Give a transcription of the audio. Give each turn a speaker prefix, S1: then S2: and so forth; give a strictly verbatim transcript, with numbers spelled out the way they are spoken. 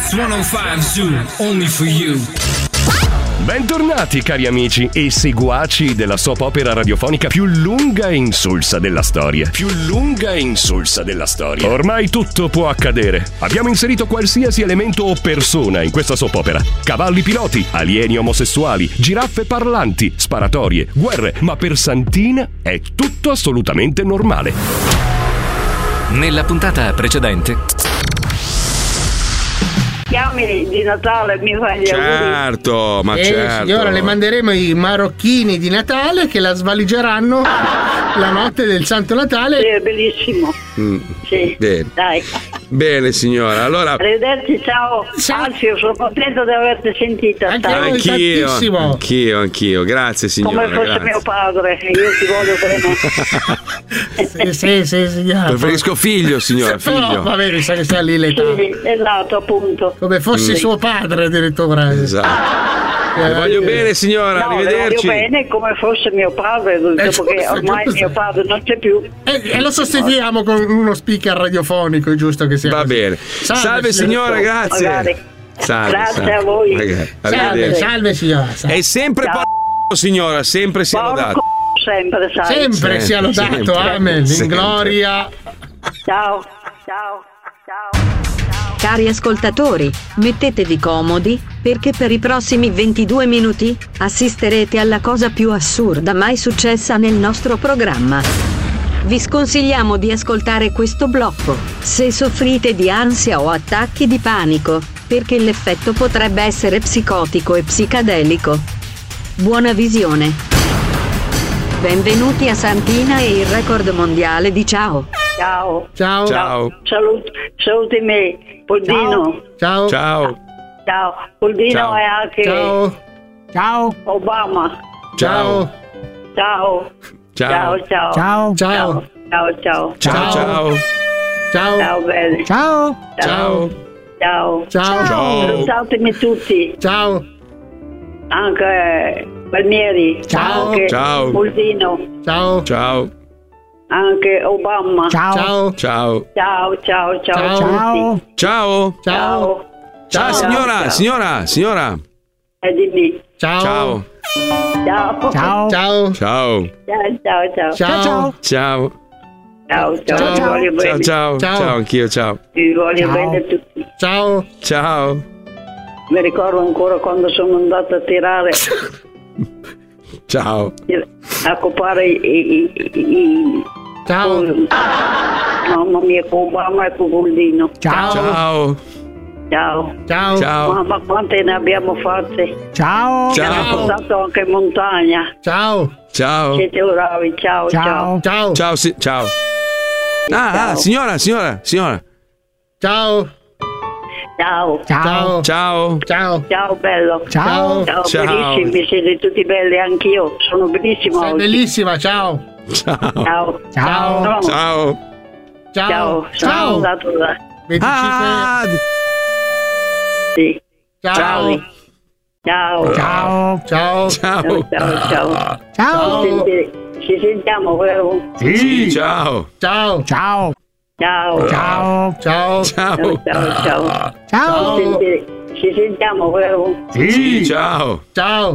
S1: centocinque Zoo, only for you.
S2: Bentornati cari amici e seguaci della soap opera radiofonica più lunga e insulsa della storia. Più lunga e insulsa della storia. Ormai tutto può accadere. Abbiamo inserito qualsiasi elemento o persona in questa soap opera. Cavalli piloti, alieni omosessuali, giraffe parlanti, sparatorie, guerre, ma per Santina è tutto assolutamente normale.
S3: Nella puntata precedente...
S4: Chiami di Natale e mi fai gli auguri.
S5: Certo, ma
S6: eh,
S5: certo.
S6: Signora, le manderemo i marocchini di Natale che la svaligeranno la notte del Santo Natale.
S4: Sì, è bellissimo.
S5: Mm.
S4: Sì,
S5: bene.
S4: dai.
S5: Bene signora, allora.
S4: Arrivederci, ciao.
S6: Ciao.
S4: Anzi, io sono contento di averti sentita.
S6: Anche
S4: ciao.
S5: Anch'io,
S6: tantissimo.
S5: anch'io, anch'io. Grazie signora.
S4: Come fosse
S5: grazie.
S4: mio padre, io ti voglio bene.
S6: Sì, sì, sì, signora.
S5: Preferisco figlio, signora,
S6: Però,
S5: figlio.
S6: vabbè, mi sa che sia lì l'età.
S4: Sì, esatto, appunto.
S6: Come fosse
S5: Mm.
S6: suo padre addirittura.
S5: Esatto.
S6: Eh,
S5: Le voglio
S6: eh,
S5: bene signora,
S4: No, le
S5: arrivederci.
S4: voglio bene come fosse mio padre, dopo
S6: Eh,
S4: che
S6: giusto,
S4: ormai
S6: giusto.
S4: mio padre non c'è più.
S6: E, e lo sostituiamo con uno speaker radiofonico, è giusto che sia
S5: Va
S6: così.
S5: bene. Salve, signora, grazie.
S4: Magari.
S5: Salve,
S4: Grazie
S5: salve.
S4: a voi.
S5: Ok,
S6: Salve,
S5: arrivederci.
S6: salve signora. salve.
S5: È sempre
S4: Ciao.
S5: p***o, signora, sempre sia lodato.
S4: Porco sempre, sai.
S6: Sempre
S5: Sempre,
S6: sia lodato,
S5: sempre,
S6: amen, in
S5: sempre.
S6: gloria.
S4: Ciao, ciao, ciao.
S7: Cari ascoltatori, mettetevi comodi, perché per i prossimi ventidue minuti assisterete alla cosa più assurda mai successa nel nostro programma. Vi sconsigliamo di ascoltare questo blocco, se soffrite di ansia o attacchi di panico, perché l'effetto potrebbe essere psicotico e psicadelico. Buona visione. Benvenuti a Santina e il record mondiale di ciao.
S4: Ciao.
S6: Ciao.
S5: Ciao.
S4: Saluti, saluti me, Poldino.
S6: Ciao.
S5: Ciao.
S4: Ciao. Poldino
S5: Ciao.
S4: e anche
S6: Ciao. Ciao.
S4: Obama.
S5: Ciao.
S4: Ciao.
S5: Ciao.
S4: Ciao, ciao.
S6: Ciao.
S4: Ciao, ciao. Ciao,
S5: Ciao. Ciao.
S6: Ciao.
S4: Ciao, bene.
S6: Ciao.
S5: Ciao.
S4: Ciao.
S6: Ciao.
S5: Ciao.
S4: Salutatemi tutti,
S6: Ciao.
S4: anche Palmieri,
S6: Ciao.
S4: anche
S5: Ciao.
S4: Poldino,
S6: Ciao.
S5: Ciao.
S4: anche Obama.
S6: Ciao.
S5: Ciao.
S4: Ciao, ciao, ciao.
S6: Ciao.
S4: Tutti.
S5: Ciao.
S4: Ciao.
S5: Ciao signora,
S4: ciao.
S5: signora, signora.
S4: E dimmi.
S6: Ciao.
S5: Ciao.
S4: Ciao.
S6: Ciao.
S5: Ciao.
S4: Ciao, ciao, ciao.
S6: Ciao.
S5: Ciao.
S4: Ciao, ciao.
S6: Ciao.
S4: Vi voglio
S5: Ciao,
S4: bene.
S5: ciao.
S6: Ciao.
S5: Ciao, anch'io, ciao.
S4: Vi voglio bene tutti.
S6: Ciao.
S5: Ciao.
S4: Mi ricordo ancora quando sono andata a tirare,
S5: Ciao.
S4: a copare i... i, i, i
S6: Ciao.
S4: Mamma mia, con Obama e con Poldino.
S6: Ciao.
S5: Ciao.
S4: Ciao.
S6: Ciao.
S5: Ciao.
S4: Mamma, quante ne abbiamo fatte.
S6: Ciao.
S4: Abbiamo
S5: Ciao.
S4: portato anche in montagna.
S6: Ciao.
S5: Ciao.
S4: Siete bravi, ciao, ciao.
S6: Ciao.
S5: Ciao, si- ciao. Ah, ah, signora, signora, signora.
S6: Ciao.
S4: Ciao.
S6: Ciao.
S5: Ciao.
S6: Ciao.
S4: Ciao, bello.
S6: Ciao.
S4: Ciao,
S5: Ciao.
S4: bellissimi, siete tutti belli, anch'io. Sono bellissima
S6: Sei
S4: oggi.
S6: bellissima, ciao.
S5: Ciao.
S4: Ciao.
S6: Ciao.
S4: No,
S5: Ciao.
S4: ciao.
S6: Ciao.
S4: Sono
S6: Ciao.
S4: andato da...
S6: venticinque.
S5: Ah,
S4: Sì.
S6: Ciao.
S4: Ciao.
S6: Ciao. Ciao.
S5: ciao.
S4: Ciao, ciao.
S6: Ciao.
S4: Ci, senti- ci sentiamo, vero?
S5: Sì, ciao.
S6: Ciao. Ciao.
S4: Ciao.
S6: Ciao. Ciao.
S4: Ciao,
S5: Ciao.
S4: ciao, ciao.
S6: Ciao.
S4: Ci, senti- ci sentiamo, vero?
S5: Sì, ciao.
S6: Ciao.